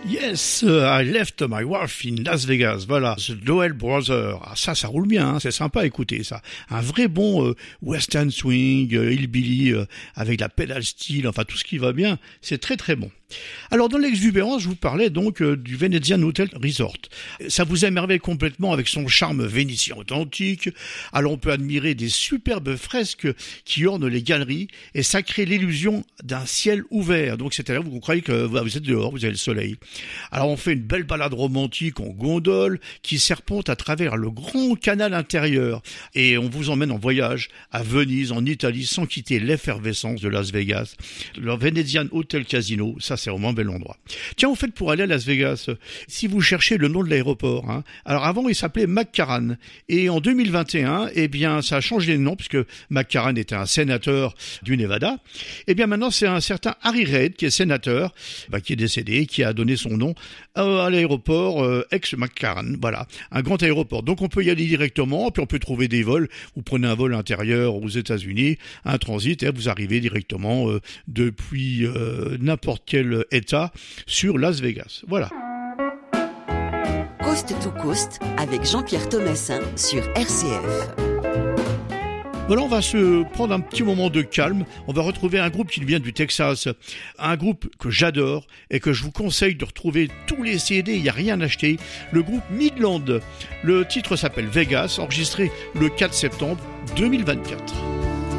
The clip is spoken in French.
Yes, I left my wife in Las Vegas. Voilà, The Noel Brother. Ah, ça roule bien, hein, c'est sympa à écouter ça. Un vrai bon western swing, hillbilly, avec la pedal steel, enfin tout ce qui va bien, c'est très très bon. Alors dans l'exubérance, je vous parlais donc du Venetian Hotel Resort. Ça vous émerveille complètement avec son charme vénitien authentique. Alors on peut admirer des superbes fresques qui ornent les galeries et ça crée l'illusion d'un ciel ouvert. Donc c'est-à-dire vous croyez que vous êtes dehors, vous avez le soleil. Alors on fait une belle balade romantique en gondole qui serpente à travers le grand canal intérieur et on vous emmène en voyage à Venise, en Italie, sans quitter l'effervescence de Las Vegas. Le Venetian Hotel Casino, ça c'est vraiment un bel endroit. Tiens, au fait, pour aller à Las Vegas, si vous cherchez le nom de l'aéroport, alors avant il s'appelait McCarran et en 2021, eh bien ça a changé de nom puisque McCarran était un sénateur du Nevada. Eh bien maintenant c'est un certain Harry Reid qui est sénateur, qui est décédé, qui a donné son nom à l'aéroport ex-McCarran. Voilà, un grand aéroport. Donc on peut y aller directement, puis on peut trouver des vols. Vous prenez un vol intérieur aux États-Unis, un transit, et vous arrivez directement depuis n'importe quel État sur Las Vegas. Voilà. Coast to Coast avec Jean-Pierre Thomassin sur RCF. Voilà, on va se prendre un petit moment de calme. On va retrouver un groupe qui vient du Texas. Un groupe que j'adore et que je vous conseille de retrouver tous les CD, il n'y a rien à acheter. Le groupe Midland. Le titre s'appelle Vegas, enregistré le 4 septembre 2024.